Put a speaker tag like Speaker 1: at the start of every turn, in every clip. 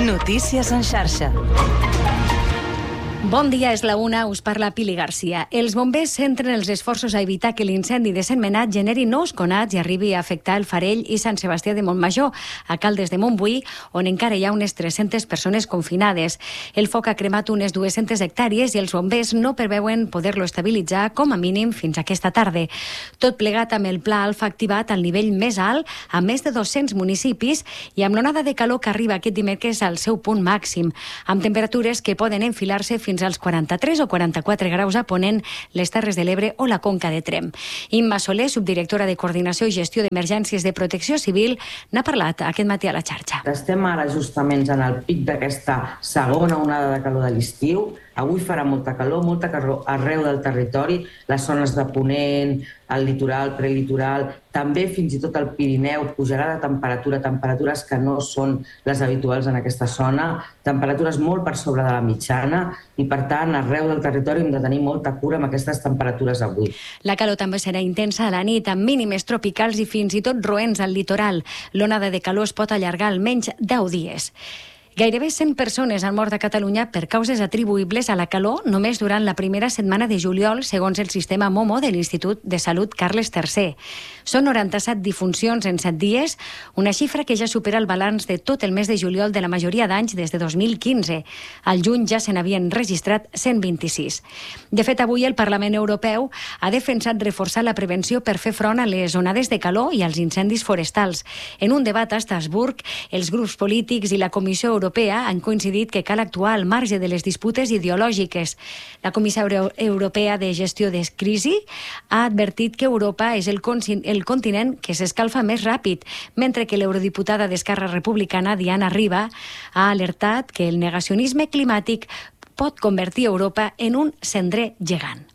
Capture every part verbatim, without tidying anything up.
Speaker 1: Notícies en xarxa.
Speaker 2: Bon dia, és la una, us parla Pili Garcia. Els bombers centren els esforços a evitar que l'incendi de Sentmenat generi nous conats i arribi a afectar el Farell i Sant Sebastià de Montmajor, a Caldes de Montbui, on encara hi ha unes tres-centes persones confinades. El foc ha cremat unes dues-centes hectàrees i els bombers no preveuen poder-lo estabilitzar com a mínim fins aquesta tarda. Tot plegat amb el pla Alfa activat al nivell més alt, a més de dos-cents municipis, i amb l'onada de calor que arriba aquest dimecres al seu punt màxim, amb temperatures que poden enfilar-se fins als quaranta-tres o quaranta-quatre graus a Ponent, les Terres de l'Ebre o la Conca de Tremp. Imma Soler, subdirectora de Coordinació i Gestió d'Emergències de Protecció Civil, n'ha parlat aquest matí a la xarxa.
Speaker 3: Estem ara justament en el pic d'aquesta segona onada de calor de l'estiu. Avui farà molta calor, molta calor arreu del territori, les zones de Ponent, el litoral, prelitoral, també fins i tot el Pirineu pujarà de temperatura, temperatures que no són les habituals en aquesta zona, temperatures molt per sobre de la mitjana i, per tant, arreu del territori hem de tenir molta cura amb aquestes temperatures avui.
Speaker 2: La calor també serà intensa a la nit, amb mínimes tropicals i fins i tot roents al litoral. L'onada de calor es pot allargar almenys deu dies. Gairebé cent persones han mort a Catalunya per causes atribuïbles a la calor només durant la primera setmana de juliol, segons el sistema Momo de l'Institut de Salut Carles tercer. Són noranta-set difuncions en set dies, una xifra que ja supera el balanç de tot el mes de juliol de la majoria d'anys des de dos mil quinze. Al juny ja se n'havien registrat cent vint-i-sis. De fet, avui el Parlament Europeu ha defensat reforçar la prevenció per fer front a les onades de calor i als incendis forestals. En un debat a Estrasburg, els grups polítics i la Comissió Europea Europea han coincidit que cal actuar al marge de les disputes ideològiques. La Comissió Europea de Gestió de Crisi ha advertit que Europa és el, el continent que s'escalfa més ràpid, mentre que l'eurodiputada d'Esquerra Republicana, Diana Riba, ha alertat que el negacionisme climàtic pot convertir Europa en un cendrer gegant.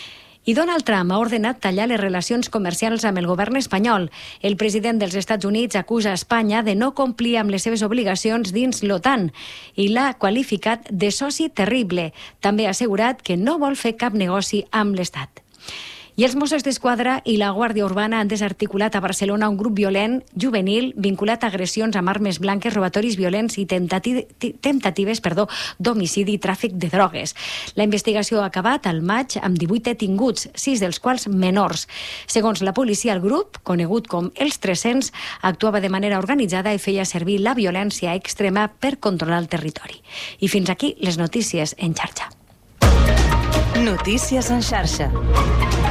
Speaker 2: I Donald Trump ha ordenat tallar les relacions comercials amb el govern espanyol. El president dels Estats Units acusa Espanya de no complir amb les seves obligacions dins l'OTAN i l'ha qualificat de soci terrible. També ha assegurat que no vol fer cap negoci amb l'Estat. I els Mossos d'Esquadra i la Guàrdia Urbana han desarticulat a Barcelona un grup violent juvenil vinculat a agressions amb armes blanques, robatoris violents i temptati- temptatives perdó, d'homicidi i tràfic de drogues. La investigació ha acabat al maig amb divuit detinguts, sis dels quals menors. Segons la policia, el grup, conegut com els tres-cents, actuava de manera organitzada i feia servir la violència extrema per controlar el territori. I fins aquí les notícies en xarxa.
Speaker 1: Notícies en xarxa.